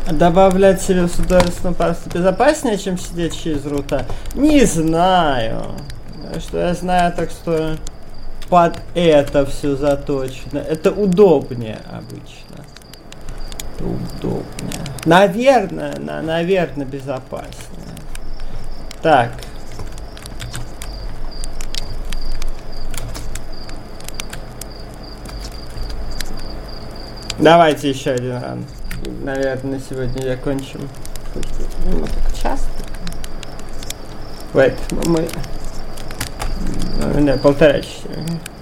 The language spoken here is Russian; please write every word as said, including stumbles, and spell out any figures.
Добавлять себе в художественном паспорт безопаснее, чем сидеть через рута? Не знаю. Что я знаю, так что под это все заточено. Это удобнее обычно. Это удобнее. Наверное, на, наверное, безопаснее. Так. Давайте еще один ран. Наверное, сегодня закончим. Ну, так часто. Wait, мы... Не, полтора часа.